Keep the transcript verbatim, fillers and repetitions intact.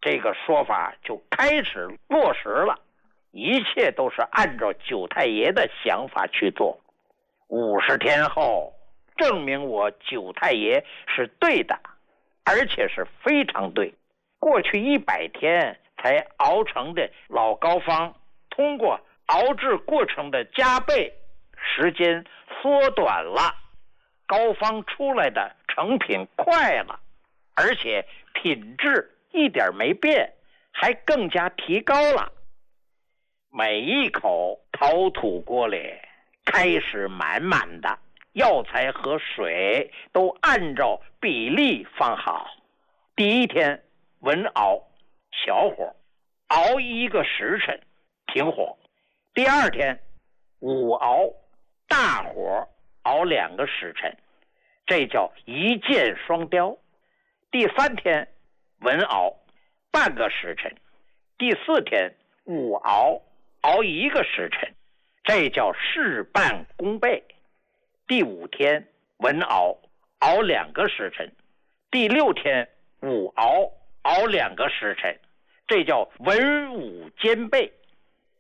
这个说法就开始落实了，一切都是按照九太爷的想法去做。五十天后，证明我九太爷是对的，而且是非常对。过去一百天才熬成的老膏方，通过熬制过程的加倍，时间缩短了，膏方出来的成品快了，而且品质一点没变，还更加提高了。每一口陶土锅里开始满满的，药材和水都按照比例放好。第一天文熬，小火熬一个时辰，停火。第二天午熬，大火熬两个时辰，这叫一箭双雕。第三天文熬，半个时辰。第四天午熬，熬一个时辰，这叫事半功倍。第五天文熬，熬两个时辰。第六天午熬，熬两个时辰，这叫文武兼备。